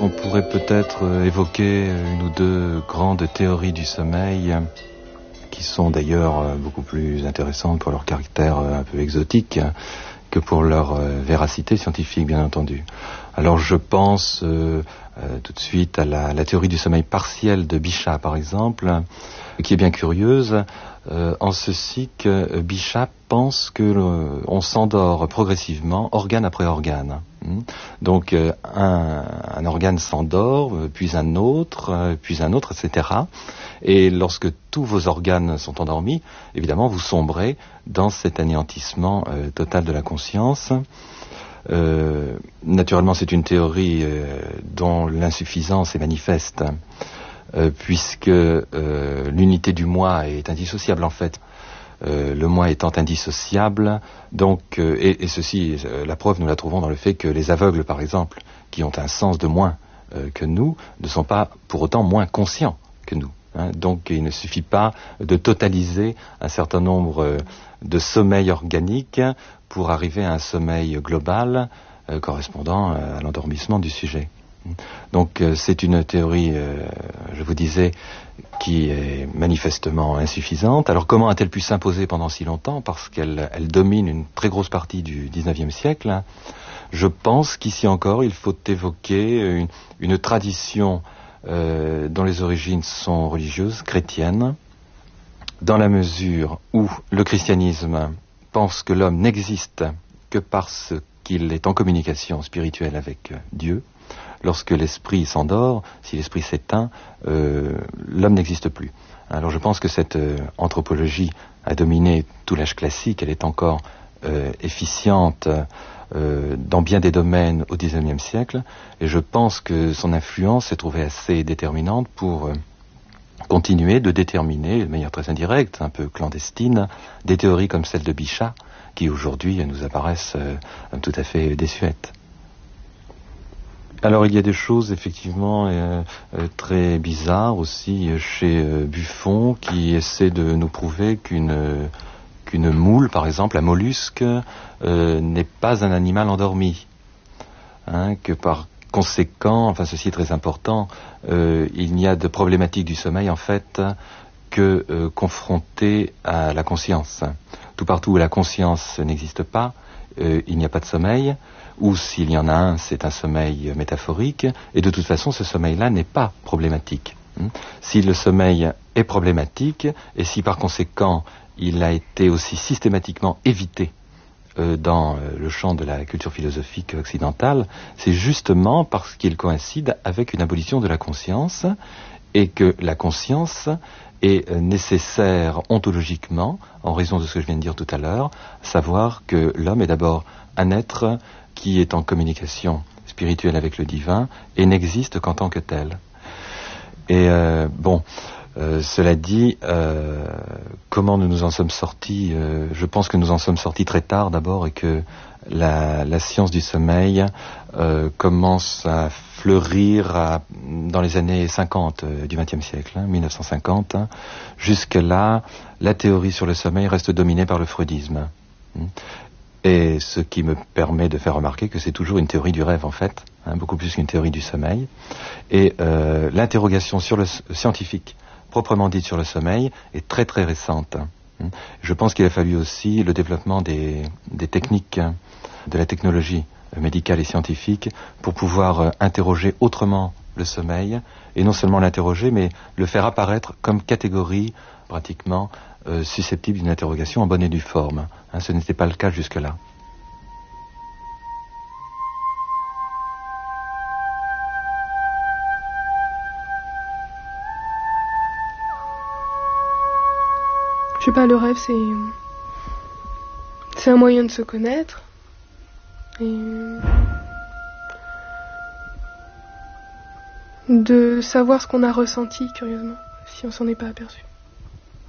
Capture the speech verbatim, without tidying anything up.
On pourrait peut-être évoquer une ou deux grandes théories du sommeil qui sont d'ailleurs beaucoup plus intéressantes pour leur caractère un peu exotique que pour leur véracité scientifique, bien entendu. Alors je pense euh, euh, tout de suite à la, la théorie du sommeil partiel de Bichat, par exemple, qui est bien curieuse, euh, en ceci que Bichat pense que le, on s'endort progressivement, organe après organe. Donc euh, un, un organe s'endort, puis un autre, puis un autre, et cetera. Et lorsque tous vos organes sont endormis, évidemment, vous sombrez dans cet anéantissement euh, total de la conscience. Euh, naturellement, c'est une théorie euh, dont l'insuffisance est manifeste, euh, puisque euh, l'unité du moi est indissociable, en fait. Euh, le moi étant indissociable, donc, euh, et, et ceci, euh, la preuve, nous la trouvons dans le fait que les aveugles, par exemple, qui ont un sens de moins euh, que nous, ne sont pas pour autant moins conscients que nous. Hein. Donc, il ne suffit pas de totaliser un certain nombre euh, de sommeils organiques pour arriver à un sommeil global euh, correspondant euh, à l'endormissement du sujet. Donc euh, c'est une théorie, euh, je vous disais, qui est manifestement insuffisante. Alors comment a-t-elle pu s'imposer pendant si longtemps? Parce qu'elle elle domine une très grosse partie du dix-neuvième siècle. Je pense qu'ici encore, il faut évoquer une, une tradition euh, dont les origines sont religieuses, chrétiennes, dans la mesure où le christianisme pense que l'homme n'existe que parce qu'il est en communication spirituelle avec Dieu. Lorsque l'esprit s'endort, si l'esprit s'éteint, euh, l'homme n'existe plus. Alors je pense que cette euh, anthropologie a dominé tout l'âge classique, elle est encore euh, efficiente euh, dans bien des domaines au dix-neuvième siècle, et je pense que son influence s'est trouvée assez déterminante pour euh, continuer de déterminer, de manière très indirecte, un peu clandestine, des théories comme celle de Bichat, qui aujourd'hui nous apparaissent euh, tout à fait désuètes. Alors il y a des choses effectivement euh, euh, très bizarres aussi chez euh, Buffon, qui essaie de nous prouver qu'une euh, qu'une moule, par exemple, un mollusque, euh, n'est pas un animal endormi, hein, que par conséquent, enfin ceci est très important, euh, il n'y a de problématique du sommeil en fait que euh, confronté à la conscience. Tout partout où la conscience n'existe pas, euh, il n'y a pas de sommeil, ou s'il y en a un, c'est un sommeil métaphorique, et de toute façon ce sommeil-là n'est pas problématique. Si le sommeil est problématique, et si par conséquent il a été aussi systématiquement évité euh, dans euh, le champ de la culture philosophique occidentale, c'est justement parce qu'il coïncide avec une abolition de la conscience, et que la conscience est euh, nécessaire ontologiquement, en raison de ce que je viens de dire tout à l'heure, savoir que l'homme est d'abord un être qui est en communication spirituelle avec le divin et n'existe qu'en tant que tel. Et euh, bon, euh, cela dit, euh, comment nous nous en sommes sortis euh, Je pense que nous en sommes sortis très tard d'abord, et que la, la science du sommeil euh, commence à fleurir à, dans les années cinquante euh, du vingtième siècle, hein, mille neuf cent cinquante. Hein. Jusque-là, la théorie sur le sommeil reste dominée par le freudisme. Hein. Et ce qui me permet de faire remarquer que c'est toujours une théorie du rêve, en fait, hein, beaucoup plus qu'une théorie du sommeil. Et euh, l'interrogation sur le scientifique, proprement dite sur le sommeil, est très très récente. Hein. Je pense qu'il a fallu aussi le développement des, des techniques, hein, de la technologie médicale et scientifique, pour pouvoir euh, interroger autrement le sommeil, et non seulement l'interroger, mais le faire apparaître comme catégorie, pratiquement, Euh, susceptible d'une interrogation en bonne et due forme. Hein, ce n'était pas le cas jusque-là. Je sais pas, le rêve c'est c'est un moyen de se connaître et de savoir ce qu'on a ressenti, curieusement, si on s'en est pas aperçu.